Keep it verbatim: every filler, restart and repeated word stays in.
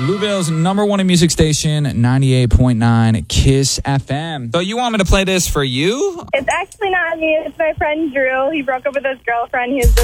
Louisville's number one in music station, ninety-eight point nine Kiss F M. So you want me to play this for you? It's actually not me. It's my friend Drew. He broke up with his girlfriend. He was